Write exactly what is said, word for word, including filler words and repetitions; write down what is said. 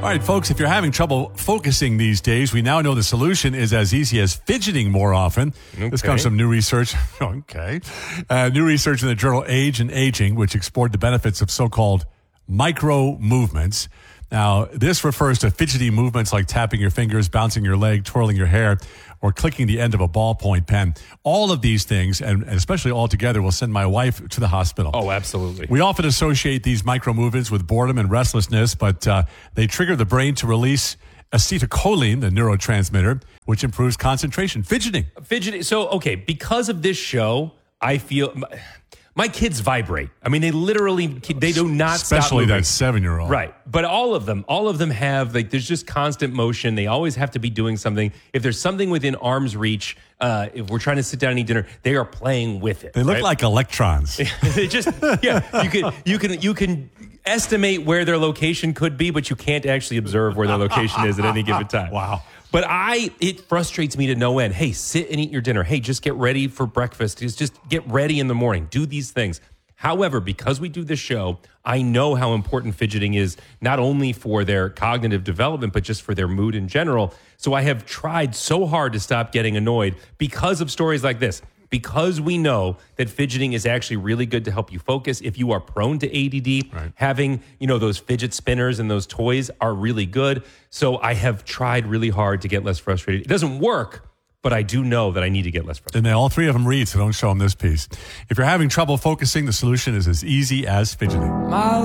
right, folks, if you're having trouble focusing these days, we now know the solution is as easy as fidgeting more often. Okay. This comes from new research. okay. Uh, new research in the journal Age and Aging, which explored the benefits of so-called micro movements. Now, this refers to fidgety movements like tapping your fingers, bouncing your leg, twirling your hair, or clicking the end of a ballpoint pen. All of these things, and especially all together, will send my wife to the hospital. Oh, absolutely. We often associate these micro movements with boredom and restlessness, but uh, they trigger the brain to release acetylcholine, the neurotransmitter, which improves concentration. Fidgeting. Fidgeting. So, okay, because of this show, I feel... My kids vibrate. I mean, they literally, they do not stop Especially moving. that seven-year-old. Right. But all of them, all of them have, like, there's just constant motion. They always have to be doing something. If there's something within arm's reach, uh, if we're trying to sit down and eat dinner, they are playing with it. They look right? like electrons. They just, yeah, you can, you can, you can estimate where their location could be, but you can't actually observe where their location is at any given time. Wow. But I, it frustrates me to no end. Hey, sit and eat your dinner. Hey, just get ready for breakfast. Just, just get ready in the morning. Do these things. However, because we do this show, I know how important fidgeting is, not only for their cognitive development, but just for their mood in general. So I have tried so hard to stop getting annoyed because of stories like this. Because we know that fidgeting is actually really good to help you focus. If you are prone to A D D, right. having, you know, those fidget spinners and those toys are really good. So I have tried really hard to get less frustrated. It doesn't work, but I do know that I need to get less frustrated. And they, all three of them read, so don't show them this piece. If you're having trouble focusing, the solution is as easy as fidgeting. My